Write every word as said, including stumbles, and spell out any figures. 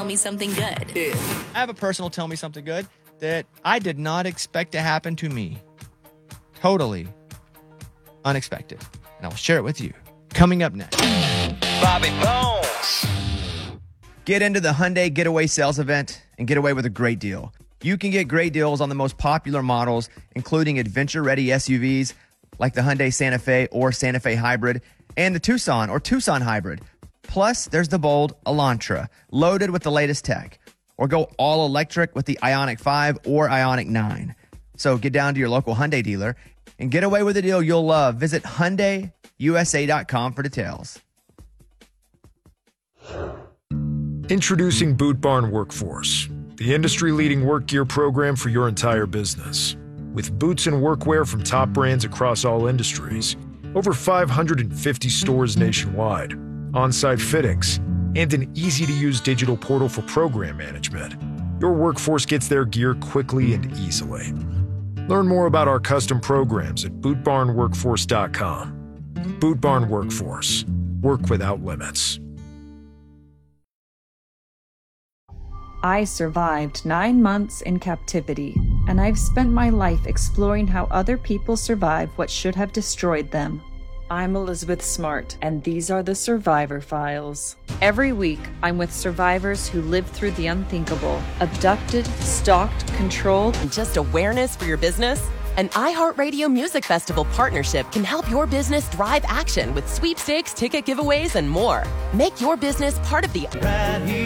tell me something good. Yeah. I have a personal tell me something good that I did not expect to happen to me. Totally unexpected. And I will share it with you. Coming up next. Bobby Bones. Get into the Hyundai Getaway Sales Event and get away with a great deal. You can get great deals on the most popular models, including adventure-ready S U Vs like the Hyundai Santa Fe or Santa Fe Hybrid and the Tucson or Tucson Hybrid. Plus, there's the bold Elantra, loaded with the latest tech. Or go all electric with the Ioniq five or Ioniq nine. So get down to your local Hyundai dealer and get away with a deal you'll love. Visit Hyundai U S A dot com for details. Introducing Boot Barn Workforce, the industry-leading work gear program for your entire business. With boots and workwear from top brands across all industries, over five hundred fifty stores nationwide, on-site fittings, and an easy-to-use digital portal for program management, your workforce gets their gear quickly and easily. Learn more about our custom programs at boot barn workforce dot com. Boot Barn Workforce. Work without limits. I survived nine months in captivity, and I've spent my life exploring how other people survive what should have destroyed them. I'm Elizabeth Smart, and these are the Survivor Files. Every week, I'm with survivors who lived through the unthinkable, abducted, stalked, controlled. Just awareness for your business? An iHeartRadio Music Festival partnership can help your business drive action with sweepstakes, ticket giveaways, and more. Make your business part of the